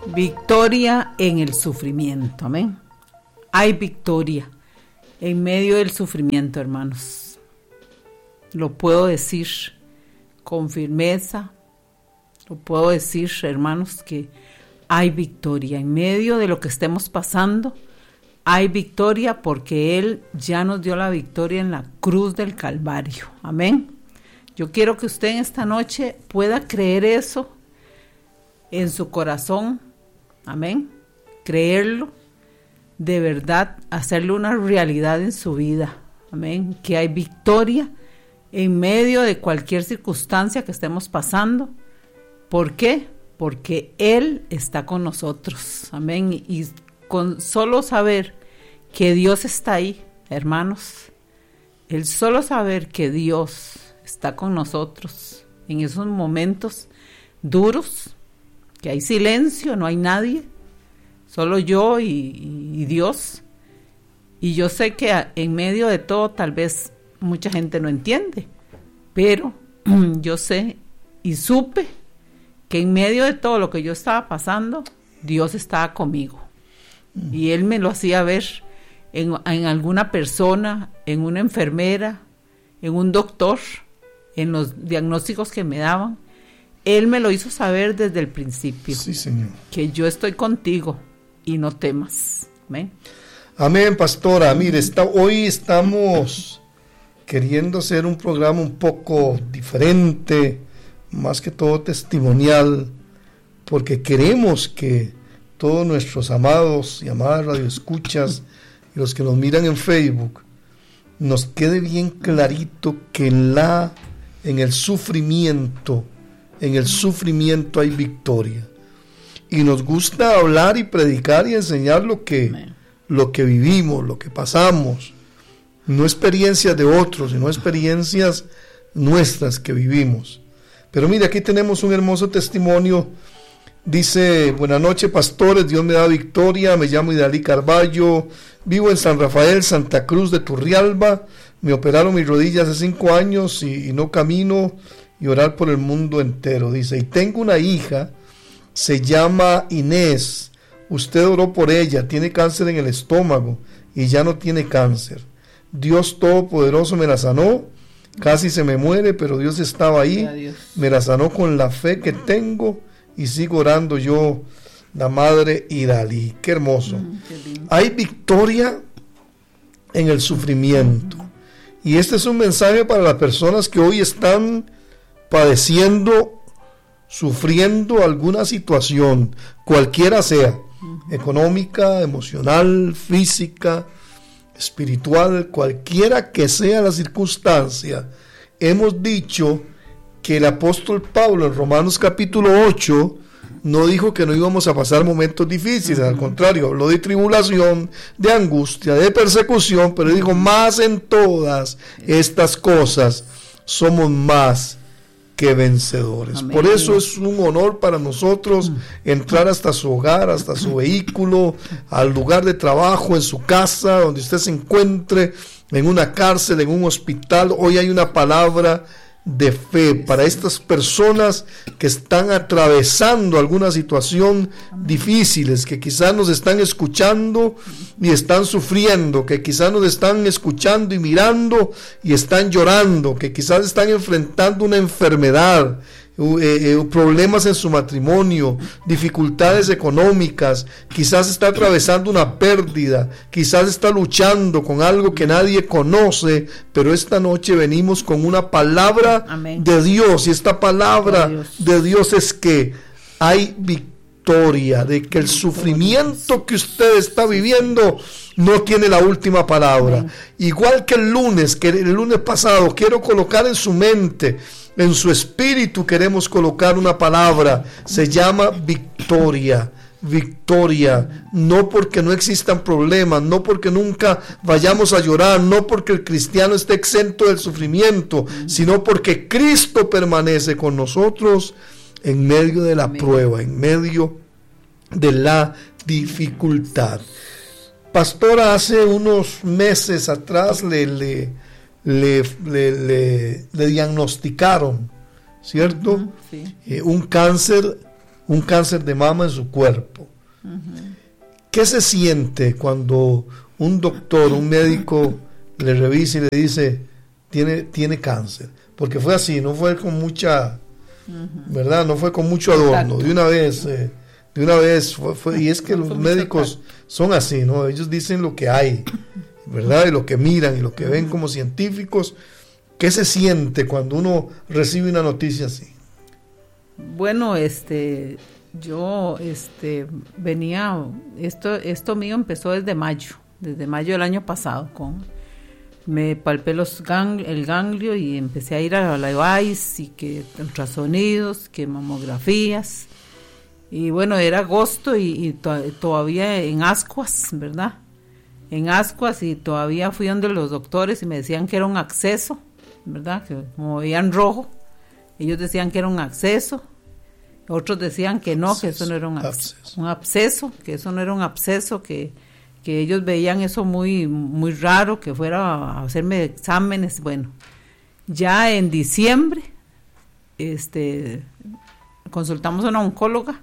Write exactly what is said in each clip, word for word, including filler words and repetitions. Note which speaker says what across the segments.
Speaker 1: Victoria en el sufrimiento, amén. Hay victoria en medio del sufrimiento, hermanos. Lo puedo decir con firmeza, lo puedo decir, hermanos, que hay victoria en medio de lo que estemos pasando. Hay victoria porque Él ya nos dio la victoria en la cruz del Calvario, amén. Yo quiero que usted en esta noche pueda creer eso en su corazón, amén, creerlo, de verdad, hacerlo una realidad en su vida, amén, que hay victoria en medio de cualquier circunstancia que estemos pasando. ¿Por qué? Porque Él está con nosotros, amén, y con solo saber que Dios está ahí, hermanos, el solo saber que Dios está con nosotros en esos momentos duros, que hay silencio, no hay nadie, solo yo y, y Dios. Y yo sé que en medio de todo tal vez mucha gente no entiende, pero yo sé y supe que en medio de todo lo que yo estaba pasando, Dios estaba conmigo. Mm. Y Él me lo hacía ver en, en alguna persona, en una enfermera, en un doctor, en los diagnósticos que me daban. Él me lo hizo saber desde el principio.
Speaker 2: Sí, Señor.
Speaker 1: Que yo estoy contigo y no temas. Amén.
Speaker 2: Amén, pastora. Mire, está, hoy estamos queriendo hacer un programa un poco diferente, más que todo testimonial, porque queremos que todos nuestros amados y amadas radioescuchas y los que nos miran en Facebook, nos quede bien clarito que en la, en el sufrimiento, en el sufrimiento hay victoria. Y nos gusta hablar y predicar y enseñar lo que, lo que vivimos, lo que pasamos. No experiencias de otros, sino experiencias nuestras que vivimos. Pero mire, aquí tenemos un hermoso testimonio. Dice: buenas noches, pastores, Dios me da victoria, me llamo Idalí Carballo, vivo en San Rafael, Santa Cruz de Turrialba, me operaron mis rodillas hace cinco años y, y no camino, y orar por el mundo entero. Dice: y tengo una hija, se llama Inés, usted oró por ella, tiene cáncer en el estómago y ya no tiene cáncer. Dios Todopoderoso me la sanó, casi se me muere, pero Dios estaba ahí, me la sanó con la fe que tengo y sigo orando yo, la madre Idalí. Qué hermoso. Mm, qué Hay victoria en el sufrimiento. Mm. Y este es un mensaje para las personas que hoy están padeciendo, sufriendo alguna situación, cualquiera sea, mm. económica, emocional, física, espiritual, cualquiera que sea la circunstancia. Hemos dicho que el apóstol Pablo en Romanos capítulo ocho no dijo que no íbamos a pasar momentos difíciles, uh-huh. al contrario, habló de tribulación, de angustia, de persecución, pero dijo: más en todas estas cosas somos más que vencedores. Amén. Por eso es un honor para nosotros entrar hasta su hogar, hasta su vehículo, al lugar de trabajo, en su casa, donde usted se encuentre, en una cárcel, en un hospital. Hoy hay una palabra de fe para estas personas que están atravesando alguna situación difícil, que quizás nos están escuchando y están sufriendo, que quizás nos están escuchando y mirando y están llorando, que quizás están enfrentando una enfermedad, Eh, eh, problemas en su matrimonio, dificultades económicas, quizás está atravesando una pérdida, quizás está luchando con algo que nadie conoce, pero esta noche venimos con una palabra Amén. de Dios, y esta palabra Dios. de Dios es que hay victoria, de que el sufrimiento que usted está viviendo no tiene la última palabra. Amén. Igual que el lunes, que el lunes pasado, quiero colocar en su mente, en su espíritu, queremos colocar una palabra, se llama victoria. Victoria, no porque no existan problemas, no porque nunca vayamos a llorar, no porque el cristiano esté exento del sufrimiento, sino porque Cristo permanece con nosotros en medio de la Amén. prueba, en medio de la dificultad. Pastora, hace unos meses atrás le, le, le, le, le, le diagnosticaron, ¿cierto? Uh-huh, sí. eh, un cáncer un cáncer de mama en su cuerpo. Uh-huh. ¿Qué se siente cuando un doctor, un médico le revisa y le dice, tiene, tiene cáncer? Porque fue así, no fue con mucha, uh-huh. ¿verdad? No fue con mucho adorno, Exacto. de una vez, eh, de una vez, fue, fue, y es que los médicos son así, ¿no? Ellos dicen lo que hay, ¿verdad? Y lo que miran y lo que uh-huh. ven como científicos. ¿Qué se siente cuando uno recibe una noticia así?
Speaker 1: Bueno, este, yo, este, venía, esto, esto mío empezó desde mayo, desde mayo del año pasado, con, me palpé los gang, el ganglio y empecé a ir a la E V A I S y que ultrasonidos, que mamografías, y bueno, era agosto y, y to, todavía en ascuas, ¿verdad? En ascuas y todavía fui donde los doctores y me decían que era un absceso, ¿verdad? Que como veían rojo, ellos decían que era un absceso, otros decían que no, absceso, que eso no era un absceso, un absceso, que eso no era un absceso, que, que ellos veían eso muy, muy raro, que fuera a hacerme exámenes. Bueno, ya en diciembre, este, consultamos a una oncóloga,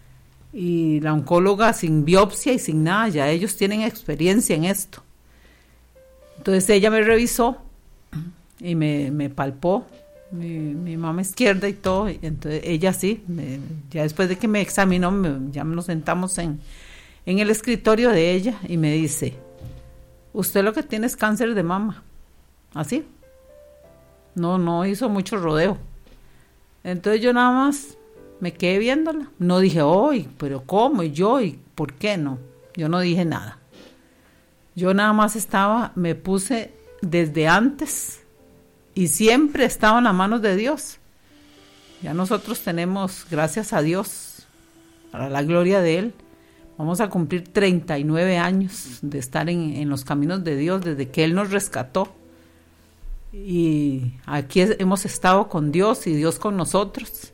Speaker 1: y la oncóloga sin biopsia y sin nada, ya ellos tienen experiencia en esto. Entonces ella me revisó y me, me palpó mi, mi mama izquierda y todo, y entonces ella sí, me, ya después de que me examinó, me, ya nos sentamos en, en el escritorio de ella y me dice, usted lo que tiene es cáncer de mama, así, no, no hizo mucho rodeo. Entonces yo nada más me quedé viéndola, no dije, hoy, oh, pero ¿cómo? ¿Y yo? ¿Y por qué no? Yo no dije nada, yo nada más estaba, me puse desde antes, y siempre estaba en las manos de Dios. Ya nosotros tenemos, gracias a Dios, para la gloria de Él, vamos a cumplir treinta y nueve años de estar en, en los caminos de Dios, desde que Él nos rescató. Y aquí es, hemos estado con Dios y Dios con nosotros.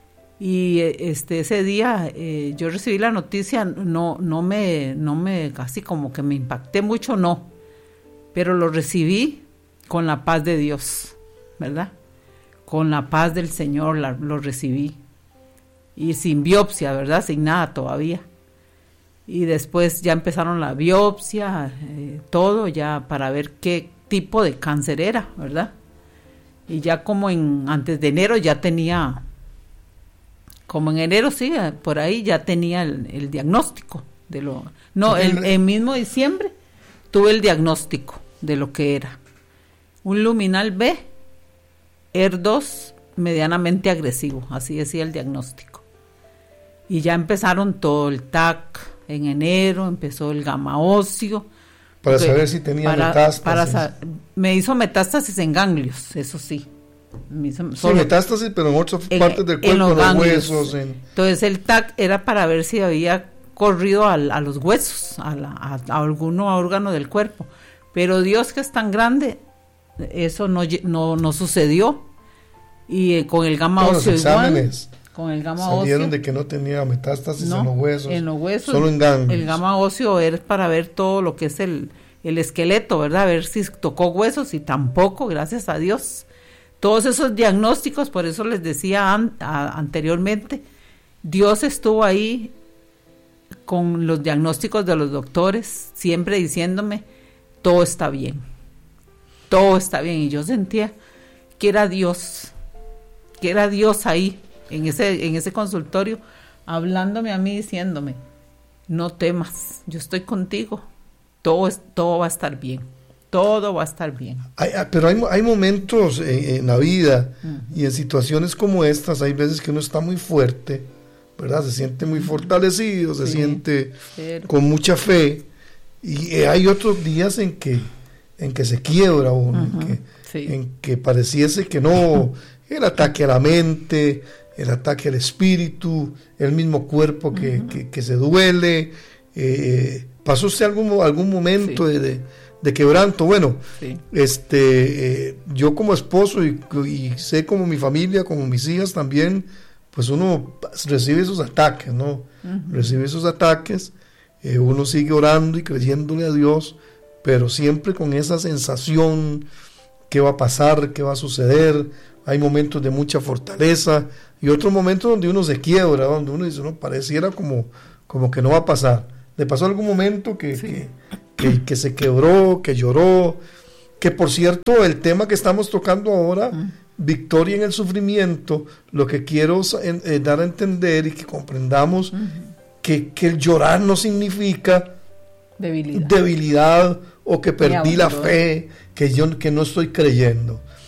Speaker 1: Y este ese día eh, yo recibí la noticia, no, no me, no me, casi como que me impacté mucho, no, pero lo recibí con la paz de Dios, ¿verdad? Con la paz del Señor la, lo recibí. Y sin biopsia, ¿verdad? Sin nada todavía. Y después ya empezaron la biopsia, eh, todo ya para ver qué tipo de cáncer era, ¿verdad? Y ya como en antes de enero ya tenía, como en enero sí, por ahí ya tenía el, el diagnóstico de lo, no, el, el mismo diciembre tuve el diagnóstico de lo que era. Un luminal B, E R dos medianamente agresivo, así decía el diagnóstico. Y ya empezaron todo el T A C, en enero empezó el gamma óseo.
Speaker 2: Para que, saber si tenía para, metástasis.
Speaker 1: Para, me hizo metástasis en ganglios, eso sí. Me hizo,
Speaker 2: sí, metástasis, pero en otras en, partes del cuerpo, en los, los huesos. En...
Speaker 1: Entonces el T A C era para ver si había corrido a, a los huesos, a, la, a, a algún órgano del cuerpo. Pero Dios, que es tan grande, eso no, no, no sucedió. Y eh, con el gamma
Speaker 2: Todos
Speaker 1: óseo
Speaker 2: los exámenes
Speaker 1: igual, con el gamma
Speaker 2: salieron
Speaker 1: óseo,
Speaker 2: de que no tenía metástasis
Speaker 1: no,
Speaker 2: en los huesos,
Speaker 1: en los huesos,
Speaker 2: solo en ganglios.
Speaker 1: El gamma óseo es para ver todo lo que es el, el esqueleto, ¿verdad? A ver si tocó huesos, y tampoco, gracias a Dios. Todos esos diagnósticos, por eso les decía an, a, anteriormente, Dios estuvo ahí con los diagnósticos de los doctores, siempre diciéndome, todo está bien, todo está bien. Y yo sentía que era Dios, que era Dios ahí, en ese, en ese consultorio, hablándome a mí, diciéndome, no temas, yo estoy contigo, todo, es, todo va a estar bien, todo va a estar bien.
Speaker 2: Hay, pero hay, hay momentos en, en la vida, uh-huh, y en situaciones como estas, hay veces que uno está muy fuerte, ¿verdad? Se siente muy fortalecido, se sí, siente pero... con mucha fe, y eh, hay otros días en que, en que se quiebra uno, uh-huh, en, que, sí, en que pareciese que no, el ataque a la mente, el ataque al espíritu, el mismo cuerpo que, uh-huh, que, que se duele. Eh, ¿pasó usted algún, algún momento sí, de, de, de quebranto? Bueno, sí, este, eh, yo como esposo y, y sé como mi familia, como mis hijas también, pues uno recibe esos ataques, ¿no? Uh-huh. Recibe esos ataques, eh, uno sigue orando y creyéndole a Dios, pero siempre con esa sensación, ¿qué va a pasar? ¿Qué va a suceder? Hay momentos de mucha fortaleza y otros momentos donde uno se quiebra, donde uno dice, no, pareciera como, como que no va a pasar. ¿Le pasó algún momento que, sí. que, que, que se quebró, que lloró? Que por cierto, el tema que estamos tocando ahora, uh-huh. victoria en el sufrimiento, lo que quiero en, eh, dar a entender y que comprendamos uh-huh. que, que el llorar no significa
Speaker 1: debilidad,
Speaker 2: debilidad o que perdí la fe, que yo que no estoy creyendo.